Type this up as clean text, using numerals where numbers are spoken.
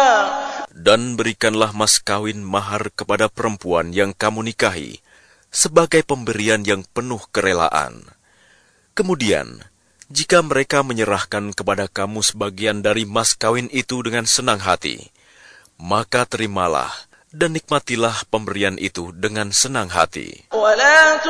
Dan berikanlah mas kawin mahar kepada perempuan yang kamu nikahi sebagai pemberian yang penuh kerelaan. Kemudian, jika mereka menyerahkan kepada kamu sebagian dari mas kawin itu dengan senang hati, maka terimalah dan nikmatilah pemberian itu dengan senang hati.